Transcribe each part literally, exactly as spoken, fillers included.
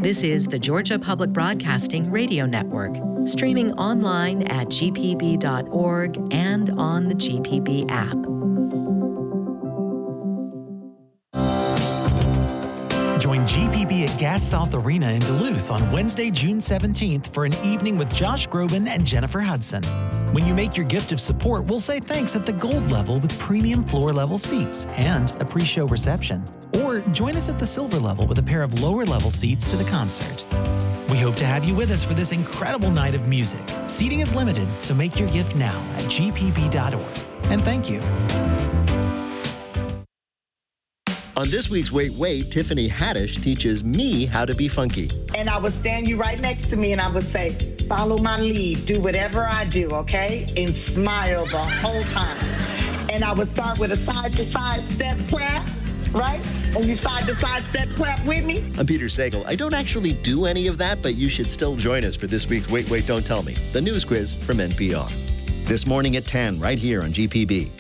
This is the Georgia Public Broadcasting Radio Network, streaming online at g p b dot org and on the G P B app. Join G P B at Gas South Arena in Duluth on Wednesday, June seventeenth for an evening with Josh Groban and Jennifer Hudson. When you make your gift of support, we'll say thanks at the gold level with premium floor level seats and a pre-show reception. Or join us at the silver level with a pair of lower level seats to the concert. We hope to have you with us for this incredible night of music. Seating is limited, so make your gift now at g p b dot org. And thank you. On this week's Wait, Wait, Tiffany Haddish teaches me how to be funky. And I would stand you right next to me and I would say, follow my lead, do whatever I do, okay? And smile the whole time. And I would start with a side-to-side step clap, right? And you side-to-side step clap with me. I'm Peter Sagal. I don't actually do any of that, but you should still join us for this week's Wait, Wait, Don't Tell Me, the news quiz from N P R. This morning at ten, right here on G P B.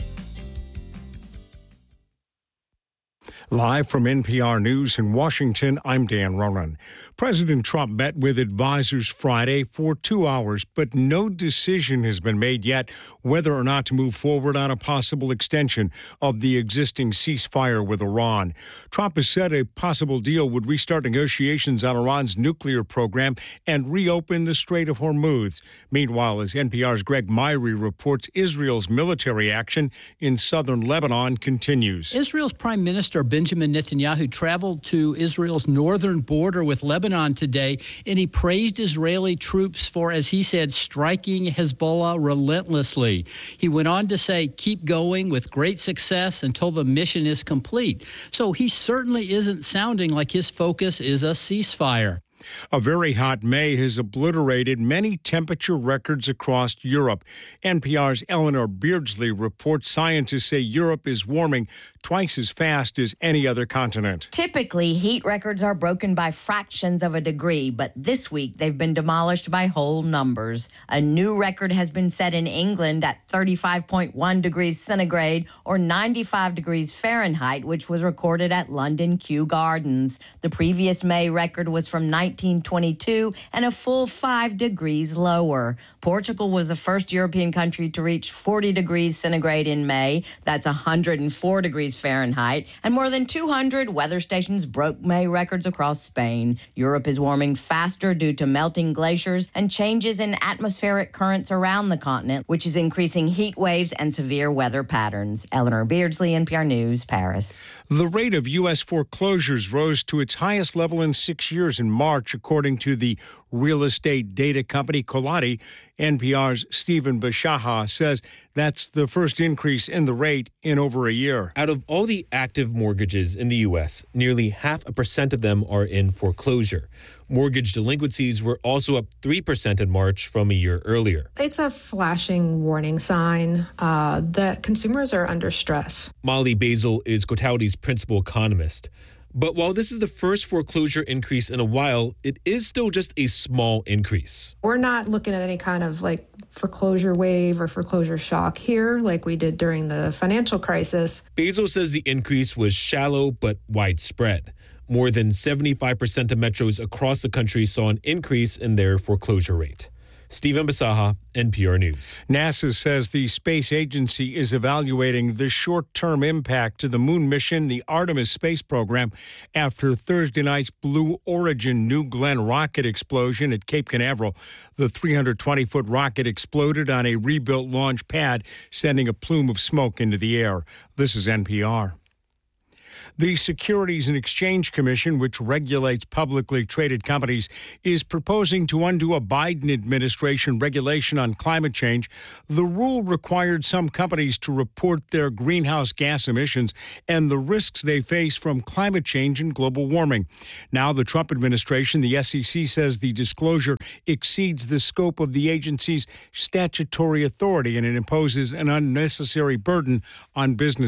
Live from N P R News in Washington, I'm Dan Ronan. President Trump met with advisors Friday for two hours, but no decision has been made yet whether or not to move forward on a possible extension of the existing ceasefire with Iran. Trump has said a possible deal would restart negotiations on Iran's nuclear program and reopen the Strait of Hormuz. Meanwhile, as N P R's Greg Myrie reports, Israel's military action in southern Lebanon continues. Israel's Prime Minister Benjamin Netanyahu traveled to Israel's northern border with Lebanon today, and he praised Israeli troops for, as he said, striking Hezbollah relentlessly. He went on to say, keep going with great success until the mission is complete. So he certainly isn't sounding like his focus is a ceasefire. A very hot May has obliterated many temperature records across Europe. N P R's Eleanor Beardsley reports scientists say Europe is warming twice as fast as any other continent. Typically, heat records are broken by fractions of a degree, but this week they've been demolished by whole numbers. A new record has been set in England at thirty-five point one degrees centigrade or ninety-five degrees Fahrenheit, which was recorded at London Kew Gardens. The previous May record was from nineteen twenty-two and a full five degrees lower. Portugal was the first European country to reach forty degrees centigrade in May. That's one hundred four degrees Fahrenheit, and more than two hundred weather stations broke May records across Spain. Europe is warming faster due to melting glaciers and changes in atmospheric currents around the continent, which is increasing heat waves and severe weather patterns. Eleanor Beardsley, N P R News, Paris. The rate of U S foreclosures rose to its highest level in six years in March, according to the real estate data company Colati. N P R's Stephen Bashaha says that's the first increase in the rate in over a year. Out of all the active mortgages in the U S, nearly half a percent of them are in foreclosure. Mortgage delinquencies were also up three percent in March from a year earlier. It's a flashing warning sign uh, that consumers are under stress. Molly Basil is Cotality's principal economist. But while this is the first foreclosure increase in a while, it is still just a small increase. We're not looking at any kind of like foreclosure wave or foreclosure shock here like we did during the financial crisis. Basil says the increase was shallow but widespread. More than seventy-five percent of metros across the country saw an increase in their foreclosure rate. Stephen Basaha, N P R News. NASA says the space agency is evaluating the short-term impact to the moon mission, the Artemis space program, after Thursday night's Blue Origin New Glenn rocket explosion at Cape Canaveral. The three hundred twenty foot rocket exploded on a rebuilt launch pad, sending a plume of smoke into the air. This is N P R. The Securities and Exchange Commission, which regulates publicly traded companies, is proposing to undo a Biden administration regulation on climate change. The rule required some companies to report their greenhouse gas emissions and the risks they face from climate change and global warming. Now, the Trump administration, the S E C, says the disclosure exceeds the scope of the agency's statutory authority and it imposes an unnecessary burden on business.